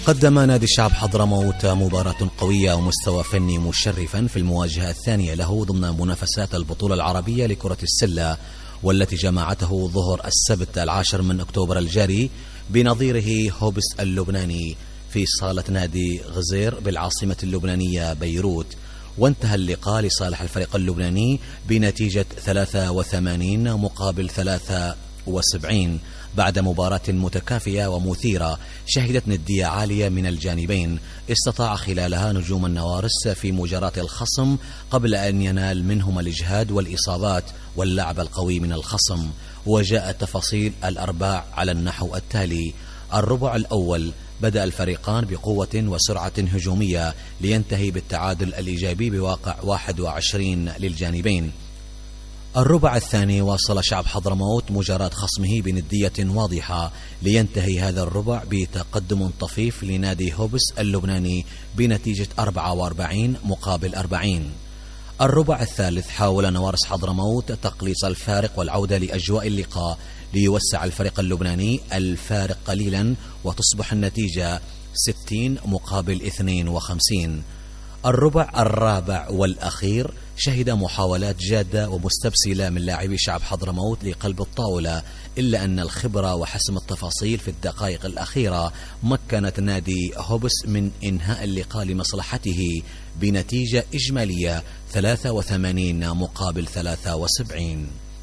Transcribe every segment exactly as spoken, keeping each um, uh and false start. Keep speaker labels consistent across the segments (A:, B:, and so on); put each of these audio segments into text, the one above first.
A: قدم نادي الشعب حضرموت مباراة قوية ومستوى فني مشرفا في المواجهة الثانية له ضمن منافسات البطولة العربية لكرة السلة، والتي جمعته ظهر السبت العاشر من أكتوبر الجاري بنظيره هوبس اللبناني في صالة نادي غزير بالعاصمة اللبنانية بيروت. وانتهى اللقاء لصالح الفريق اللبناني بنتيجة ثلاثة وثمانين مقابل ثلاثة وسبعين بعد مباراة متكافئة ومثيرة شهدت ندية عالية من الجانبين استطاع خلالها نجوم النوارس في مجاراة الخصم قبل أن ينال منهم الإجهاد والإصابات واللعب القوي من الخصم. وجاء تفاصيل الأرباع على النحو التالي: الربع الأول بدأ الفريقان بقوة وسرعة هجومية لينتهي بالتعادل الإيجابي بواقع واحد وعشرين للجانبين. الربع الثاني واصل شعب حضرموت مجاراة خصمه بندية واضحة لينتهي هذا الربع بتقدم طفيف لنادي هوبس اللبناني بنتيجة أربعة وأربعين مقابل أربعين. الربع الثالث حاول نوارس حضرموت تقليص الفارق والعودة لأجواء اللقاء ليوسع الفريق اللبناني الفارق قليلا وتصبح النتيجة ستين مقابل اثنين وخمسين. الربع الرابع والأخير شهد محاولات جادة ومستبسلة من لاعبي شعب حضرموت لقلب الطاولة، إلا أن الخبرة وحسم التفاصيل في الدقائق الأخيرة مكنت نادي هوبس من إنهاء اللقاء لمصلحته بنتيجة إجمالية ثلاثة وثمانين مقابل ثلاثة وسبعين.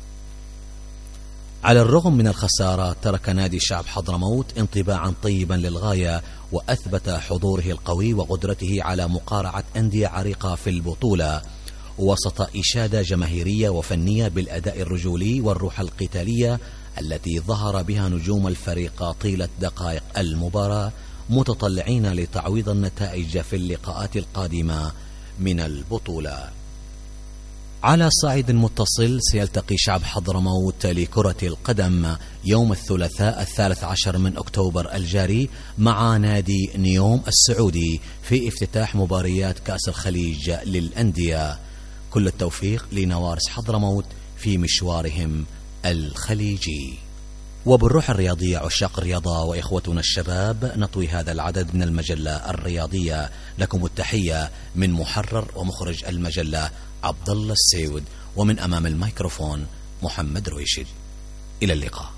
A: على الرغم من الخسارة ترك نادي شعب حضرموت انطباعا طيبا للغاية، وأثبت حضوره القوي وقدرته على مقارعة أندية عريقة في البطولة وسط إشادة جماهيرية وفنية بالأداء الرجولي والروح القتالية التي ظهر بها نجوم الفريق طيلة دقائق المباراة، متطلعين لتعويض النتائج في اللقاءات القادمة من البطولة. على صعيد متصل سيلتقي شعب حضرموت لكرة القدم يوم الثلاثاء الثالث عشر من أكتوبر الجاري مع نادي نيوم السعودي في افتتاح مباريات كأس الخليج للأندية. كل التوفيق لنوارس حضرموت في مشوارهم الخليجي. وبالروح الرياضية عشاق الرياضة وإخوتنا الشباب نطوي هذا العدد من المجلة الرياضية. لكم التحية من محرر ومخرج المجلة عبد الله السيود، ومن أمام الميكروفون محمد رويشد. إلى اللقاء.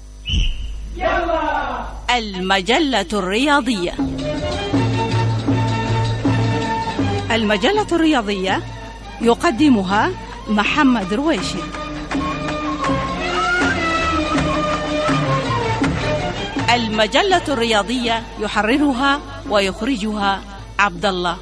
B: المجلة الرياضية. المجلة الرياضية يقدمها محمد رويشد. المجلة الرياضية يحررها ويخرجها عبد الله